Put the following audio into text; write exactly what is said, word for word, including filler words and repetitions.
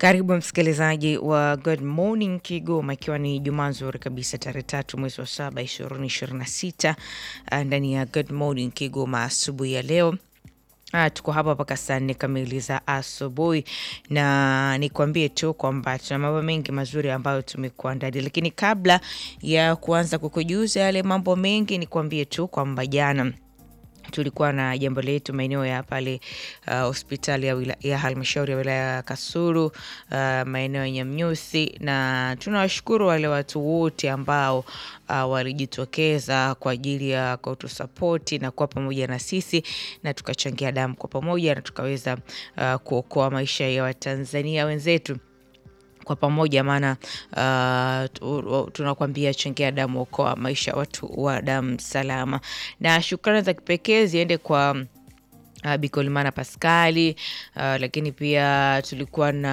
Karibu msikilizaji wa Good Morning Kigoma, ikiwa ni Jumaa nzuri kabisa tarehe tatu mwezi wa saba ishirini ishirini na sita, ndani ya Good Morning Kigoma asubuhi ya leo. Ah, tuko hapa mpaka saa nne kamili za asubuhi, na nikwambie tu kwamba tuna mambo mengi mazuri ambayo tumekuandalia, lakini kabla ya kuanza kukujuza yale mambo mengi, nikwambie tu kwamba jana tulikuwa na jambo letu maeneo ya pale uh, hospitali ya, wila, ya halmashauri ya wilaya ya Kasulu, uh, maeneo ya Nyamnyusi, na tunawashukuru wale watu wote ambao uh, walijitokeza kwa ajili ya kutusapoti na kuwa pamoja na sisi, na tukachangia damu kwa pamoja na tukaweza uh, kuokoa maisha ya Watanzania wenzetu kwa pamoja. Maana uh, tunakwambia changia damu, okoa maisha watu wa damu salama. Na shukrani za kipekee ziende kwa uh, Bikolimana Pascali, uh, lakini pia tulikuwa na